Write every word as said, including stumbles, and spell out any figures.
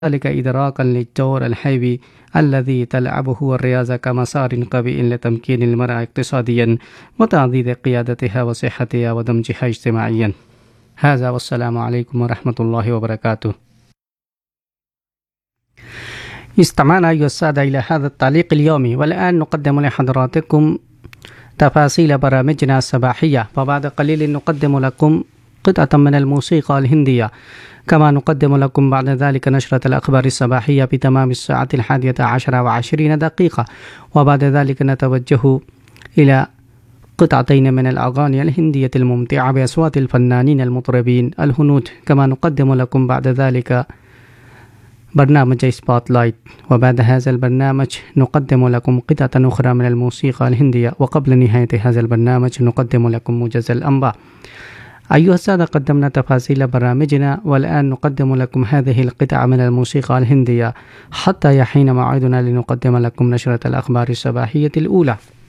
ذلك إدراكا للدور الحيوي الذي تلعبه الرياضة كمسار قوي لتمكين المرأة اقتصاديا وتعزيز قيادتها وصحتها ودمجها اجتماعيا. هذا والسلام عليكم ورحمة الله وبركاته. استمعنا أيها السادة إلى هذا التعليق اليومي، والآن نقدم لحضراتكم تفاصيل برامجنا الصباحية، وبعد قليل نقدم لكم قطعة من الموسيقى الهندية، كما نقدم لكم بعد ذلك نشرة الأخبار الصباحية بتمام الساعة الحادية عشرة وعشرين دقيقة، وبعد ذلك نتوجه إلى قطعتين من الأغاني الهندية الممتعة بأصوات الفنانين المطربين الهنود، كما نقدم لكم بعد ذلك برنامج سبوت لايت، وبعد هذا البرنامج نقدم لكم قطعة أخرى من الموسيقى الهندية، وقبل نهاية هذا البرنامج نقدم لكم موجز الأنباء. أيها السادة، قدمنا تفاصيل برامجنا، والآن نقدم لكم هذه القطعة من الموسيقى الهندية حتى يحين موعدنا لنقدم لكم نشرة الأخبار الصباحية الأولى.